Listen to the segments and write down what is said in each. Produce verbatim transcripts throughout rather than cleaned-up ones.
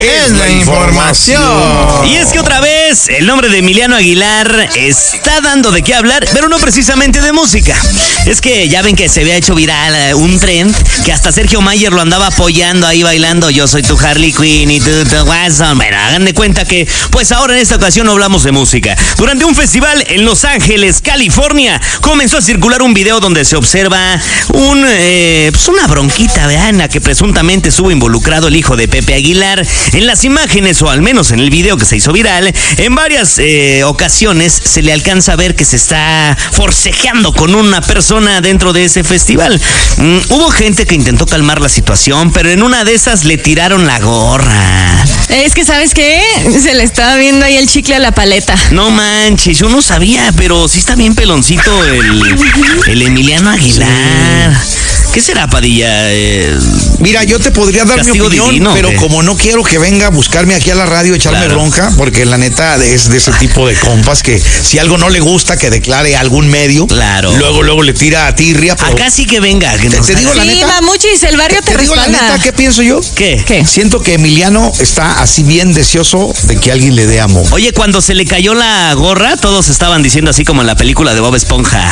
Es la información. Y es que otra vez el nombre de Emiliano Aguilar está dando de qué hablar, pero no precisamente de música. Es que ya ven que se había hecho viral un trend que hasta Sergio Mayer lo andaba apoyando ahí bailando. Yo soy tu Harley Quinn y tú tu Watson. Bueno, hagan de cuenta que pues ahora en esta ocasión no hablamos de música. Durante un festival en Los Ángeles, California, comenzó a circular un video donde se observa un eh, pues una bronquita, ¿verdad? En la que presuntamente estuvo involucrado el hijo de Pepe Aguilar. En las imágenes, o al menos en el video que se hizo viral, en varias eh, ocasiones se le alcanza a ver que se está forcejeando con una persona dentro de ese festival. Mm, hubo gente que intentó calmar la situación, pero en una de esas le tiraron la gorra. Es que, ¿sabes qué? Se le estaba viendo ahí el chicle a la paleta. No manches, yo no sabía, pero sí está bien peloncito el, el Emiliano Aguilar. ¿Qué será, Padilla? Eh, Mira, yo te podría dar mi opinión, divino, pero ¿qué? Como no quiero que venga a buscarme aquí a la radio, echarme claro. bronca, porque la neta es de ese tipo de compas que si algo no le gusta, que declare a algún medio. Claro. Luego, luego le tira a tirria. Pero acá sí que venga. Que te, te digo la sí, neta. Mamuchis, el barrio te, te digo la neta, ¿qué pienso yo? ¿Qué? ¿Qué? Siento que Emiliano está así bien deseoso de que alguien le dé amor. Oye, cuando se le cayó la gorra, todos estaban diciendo así como en la película de Bob Esponja.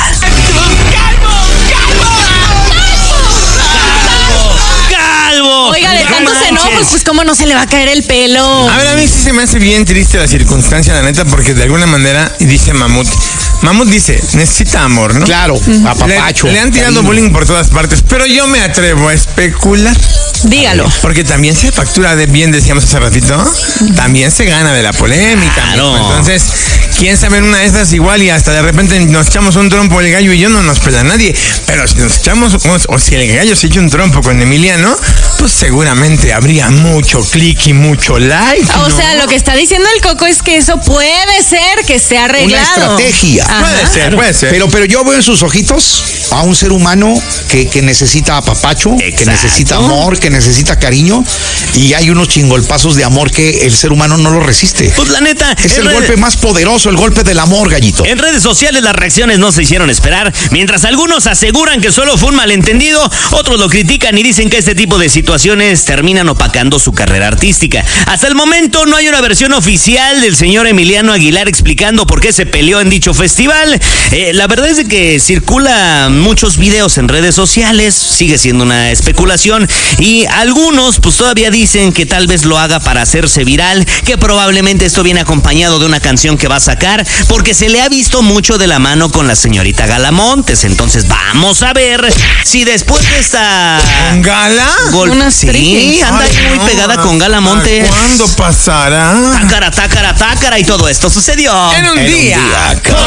Oiga, de tantos enojos, pues cómo no se le va a caer el pelo. A ver, a mí sí se me hace bien triste la circunstancia, la neta, porque de alguna manera, dice Mamut, Mamut dice, necesita amor, ¿no? Claro, uh-huh. apapacho. Le, le han tirado cariño. Bullying por todas partes, pero yo me atrevo a especular. Dígalo. Porque también se factura de bien, decíamos hace ratito, uh-huh. también se gana de la polémica. Claro. Entonces, quién sabe en una de esas igual y hasta de repente nos echamos un trompo el gallo y yo no nos pela nadie. Pero si nos echamos, o si el gallo se echa un trompo con Emiliano, pues seguramente habría mucho click y mucho like. O ¿no? sea, lo que está diciendo el Coco es que eso puede ser que esté arreglado. Una estrategia. Ajá. Puede ser, puede ser. Pero, pero yo veo en sus ojitos a un ser humano que, que necesita apapacho, Exacto. que necesita amor, que necesita cariño, y hay unos chingolpazos de amor que el ser humano no lo resiste. Pues la neta, es el red... golpe más poderoso, el golpe del amor, gallito. En redes sociales las reacciones no se hicieron esperar. Mientras algunos aseguran que solo fue un malentendido, otros lo critican y dicen que este tipo de situaciones terminan opacando su carrera artística. Hasta el momento no hay una versión oficial del señor Emiliano Aguilar explicando por qué se peleó en dicho festival. Eh, la verdad es que circulan muchos videos en redes sociales, sigue siendo una especulación, y algunos pues todavía dicen que tal vez lo haga para hacerse viral, que probablemente esto viene acompañado de una canción que va a sacar, porque se le ha visto mucho de la mano con la señorita Gala Montes. Entonces vamos a ver si después de esta... ¿Con Gala? Gol... Sí, anda Ay, muy no, pegada con Gala Montes. ¿Cuándo pasará? Tácara, tácara, tácara, y todo esto sucedió en un, en día, un día con